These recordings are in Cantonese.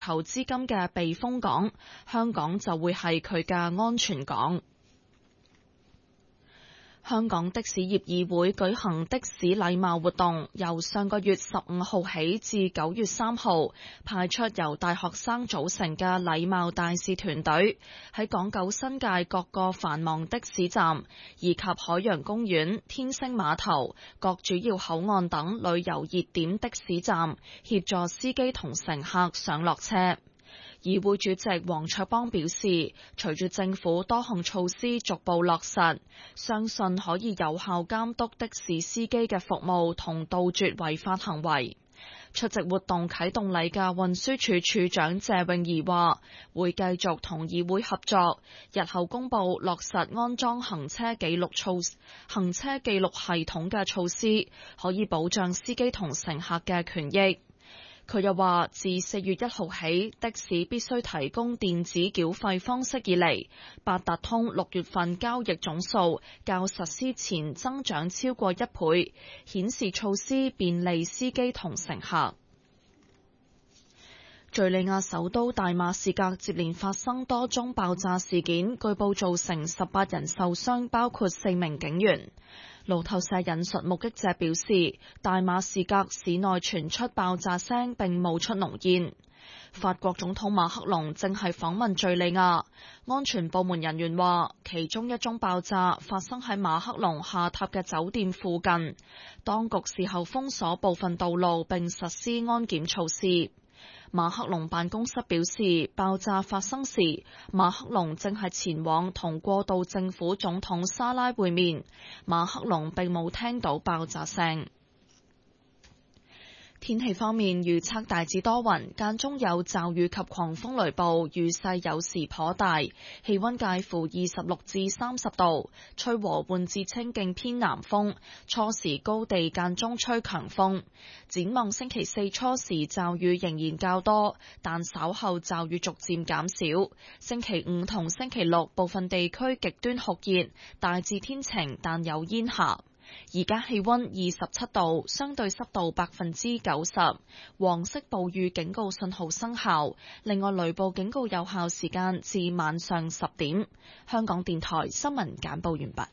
求資金嘅避風港，香港就會係佢嘅安全港。香港的士業議會舉行的士禮貌活動，由上個月15號起至9月3號，派出由大學生組成嘅禮貌大使團隊，喺港九新界各個繁忙的士站，以及海洋公園、天星碼頭、各主要口岸等旅遊熱點的士站，協助司機同乘客上落車。議會主席黃卓邦表示，隨住政府多項措施逐步落實，相信可以有效監督的士司機嘅服務同杜絕違法行為。出席活動啟動禮嘅運輸署署長謝永儀話，會繼續同議會合作，日後公布落實安裝行車記錄系統嘅措施，可以保障司機同乘客嘅權益。佢又話，自4月1號起，的士必須提供電子繳費方式以嚟，八達通6月份交易總數較實施前增長超過1倍，顯示措施便利司機同乘客。敘利亞首都大馬士革接連發生多宗爆炸事件，據報造成18人受傷，包括4名警員。路透社引述目擊者表示，大馬士革市內傳出爆炸聲並冒出濃煙。法國總統馬克龍正係訪問敘利亞，安全部門人員話，其中一宗爆炸發生喺馬克龍下榻嘅酒店附近，當局事後封鎖部分道路並實施安檢措施。馬克龍辦公室表示，爆炸發生時，馬克龍正係前往同過渡政府總統沙拉會面，馬克龍並冇聽到爆炸聲。天氣方面預測大致多雲，間中有驟雨及狂風雷暴，雨勢有時頗大，氣溫介乎26至30度，吹和緩至清勁偏南風，初時高地間中吹強風。展望星期4初時驟雨仍然較多，但稍後驟雨逐漸減少。星期5同星期6部分地區極端酷熱，大致天晴但有煙霞。而家氣溫27度，相對濕度90%，黃色暴雨警告信號生效。另外雷暴警告有效時間至晚上10點。香港電台新聞簡報完畢。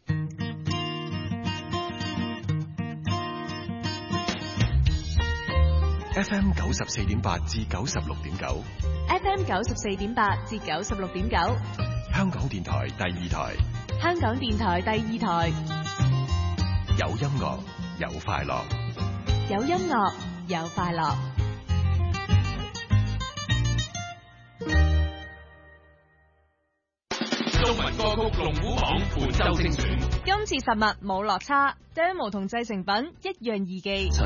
FM 94.8至96.9 FM 94.8至96.9， 香港電台第二台。 香港電台第二台。 有音樂，有快樂。 有音樂，有快樂。 中文歌曲龍虎榜本周精選， 今次實物冇落差，demo同製成品一樣易記。